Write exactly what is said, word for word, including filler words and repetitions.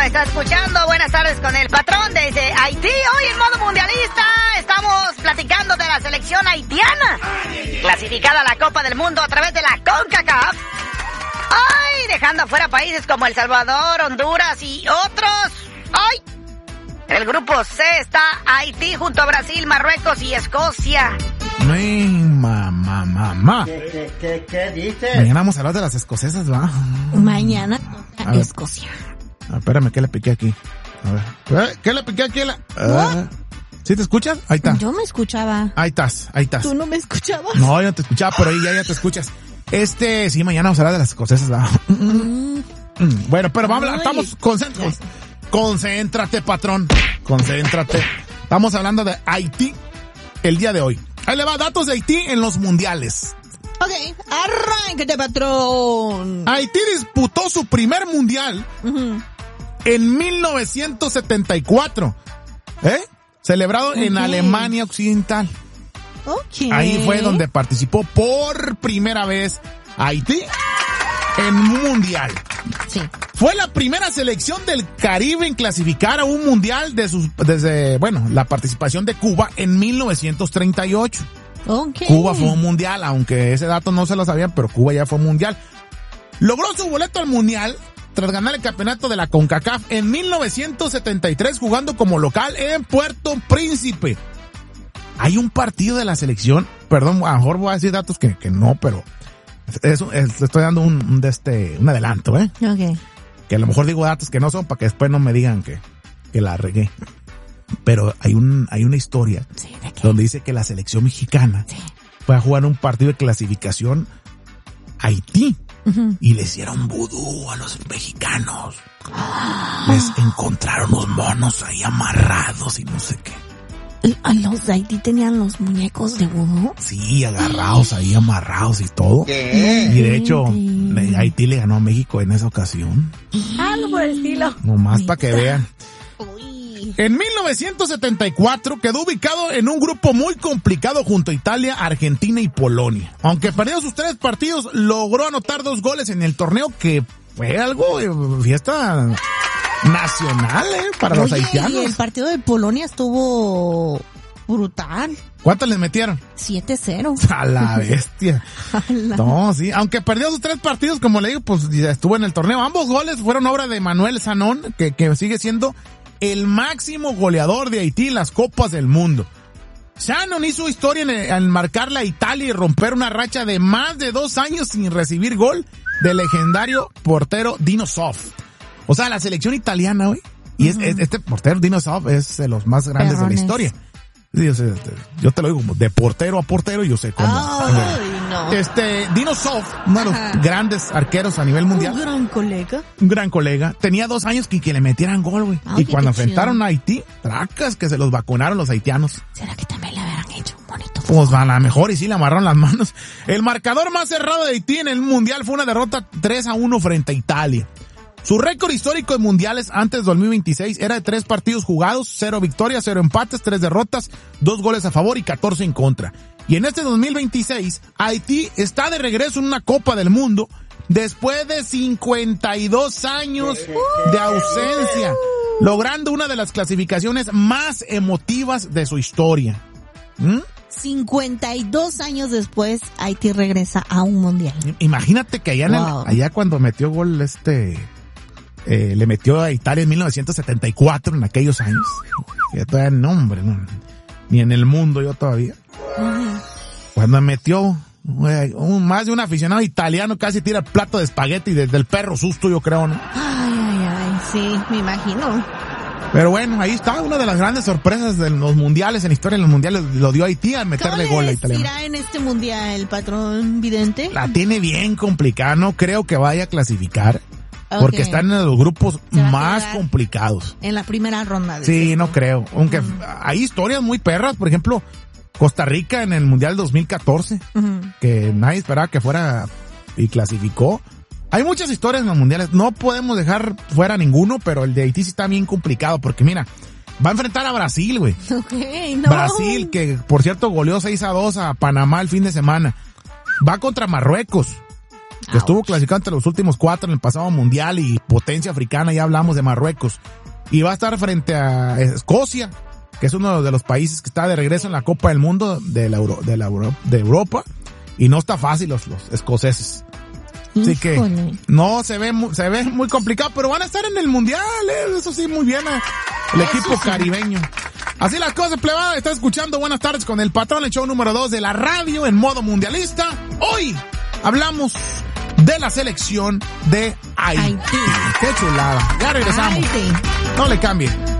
está escuchando Buenas tardes con el patrón desde Haití. Hoy en modo mundialista estamos platicando de la selección haitiana, clasificada a la Copa del Mundo a través de la CONCACAF. ¡Ay! Dejando afuera países como El Salvador, Honduras y otros. ¡Ay! En el grupo C está Haití junto a Brasil, Marruecos y Escocia. Ay, mamá, mamá. ¿Qué, qué, qué, qué dices? Mañana vamos a hablar de las escocesas, ¿va? Mañana toca Escocia. Ah, espérame, ¿qué le piqué aquí? A ver. ¿Qué le piqué aquí? La... Ah. ¿Sí te escuchas? Ahí está. Yo me escuchaba. Ahí estás, ahí estás. ¿Tú no me escuchabas? No, yo no te escuchaba, pero ahí ya, ya te escuchas. Este, sí, mañana vamos a hablar de las escocesas, ¿va? Mm. Bueno, pero vamos a hablar, estamos concentrados. Concéntrate, patrón. Concéntrate. Estamos hablando de Haití el día de hoy. Ahí le va, datos de Haití en los mundiales. Ok, arránquete, patrón. Haití disputó su primer mundial uh-huh. en mil novecientos setenta y cuatro. ¿Eh? Celebrado okay. en Alemania Occidental. Ok. Ahí fue donde participó por primera vez Haití en un mundial. Sí. Fue la primera selección del Caribe en clasificar a un mundial de sus, desde, bueno, la participación de Cuba en mil novecientos treinta y ocho. Okay. Cuba fue un mundial, aunque ese dato no se lo sabían, pero Cuba ya fue mundial. Logró su boleto al mundial tras ganar el campeonato de la CONCACAF en mil novecientos setenta y tres jugando como local en Puerto Príncipe. Hay un partido de la selección, perdón, a lo mejor voy a decir datos que, que no, pero eso, es, estoy dando un, un, de este, un adelanto, ¿eh? Okay. Que a lo mejor digo datos que no son para que después no me digan que, que la regué. Pero hay un hay una historia sí, ¿de qué? Donde dice que la selección mexicana sí. fue a jugar un partido de clasificación a Haití uh-huh. y les hicieron vudú a los mexicanos. Ah. Les encontraron los monos ahí amarrados y no sé qué. ¿Los de Haití tenían los muñecos de vudú? Sí, agarrados ahí, amarrados y todo. ¿Qué? Y de hecho, Haití le ganó a México en esa ocasión. Algo por el estilo. Nomás para que vean. Uy. En mil novecientos setenta y cuatro quedó ubicado en un grupo muy complicado junto a Italia, Argentina y Polonia. Aunque perdió sus tres partidos, logró anotar dos goles en el torneo que fue algo de fiesta nacional, ¿eh? Para Oye, los haitianos. Y el partido de Polonia estuvo brutal. ¿Cuántos les metieron? siete cero. A la bestia. A la... No, sí. Aunque perdió sus tres partidos, como le digo, pues ya estuvo en el torneo. Ambos goles fueron obra de Manuel Sanón, que, que sigue siendo el máximo goleador de Haití en las Copas del Mundo. Shannon hizo historia en, en marcarle a Italia y romper una racha de más de dos años sin recibir gol del legendario portero Dino Zoff. O sea, la selección italiana, güey. Y es, uh-huh. es, este portero Dino Zoff es de los más grandes Perrones. de la historia. Sí, o sea, yo te lo digo, de portero a portero, yo sé cómo. Ay, no. Este, Dino Zoff, uno de los Ajá. grandes arqueros a nivel mundial. Un gran colega. Un gran colega. Tenía dos años que, que le metieran gol, güey. Y cuando enfrentaron chido. a Haití, tracas que se los vacunaron los haitianos. ¿Será que también le habrán hecho un bonito fútbol? Pues a la mejor y sí le amarraron las manos. El marcador más cerrado de Haití en el mundial fue una derrota tres a uno frente a Italia. Su récord histórico de mundiales antes de dos mil veintiséis era de tres partidos jugados, cero victorias, cero empates, tres derrotas, dos goles a favor y catorce en contra. Y en este dos mil veintiséis, Haití está de regreso en una Copa del Mundo después de cincuenta y dos años de ausencia, logrando una de las clasificaciones más emotivas de su historia. ¿Mm? cincuenta y dos años después, Haití regresa a un mundial. Imagínate que allá, wow. en el, allá cuando metió gol este... Eh, le metió a Italia en mil novecientos setenta y cuatro en aquellos años. Ya todavía no, hombre, no, ni en el mundo yo todavía. Uh-huh. Cuando metió eh, un, más de un aficionado italiano casi tira el plato de espagueti desde el perro susto, yo creo, ¿no? Ay, ay, ay, sí, me imagino. Pero bueno, ahí está una de las grandes sorpresas de los mundiales, en la historia de los mundiales, lo dio Haití al meterle gol a Italia. ¿Cómo irá en este mundial el patrón vidente? La tiene bien complicada, no creo que vaya a clasificar. Porque okay. están en los grupos más complicados. En la primera ronda. De sí, esto. no creo. Aunque uh-huh. hay historias muy perras. Por ejemplo, Costa Rica en el Mundial dos mil catorce. Uh-huh. Que nadie esperaba que fuera y clasificó. Hay muchas historias en los mundiales. No podemos dejar fuera ninguno, pero el de Haití sí está bien complicado. Porque mira, va a enfrentar a Brasil, güey. Okay, no. Brasil, que por cierto goleó seis a dos a Panamá el fin de semana. Va contra Marruecos. que estuvo clasificado entre los últimos cuatro en el pasado mundial y potencia africana, ya hablamos de Marruecos. Y va a estar frente a Escocia, que es uno de los países que está de regreso en la Copa del Mundo de la Euro, de la Euro, de Europa. Y no está fácil los, los escoceses. Así que no se ve muy, se ve muy complicado, pero van a estar en el mundial, eh, eso sí, muy bien, eh, el equipo caribeño. Así las cosas, plebada, está escuchando Buenas Tardes con el Patrón, el show número dos de la radio en modo mundialista. Hoy hablamos de la selección de Haití. Haití. Qué chulada. Ya regresamos. Haití. No le cambie.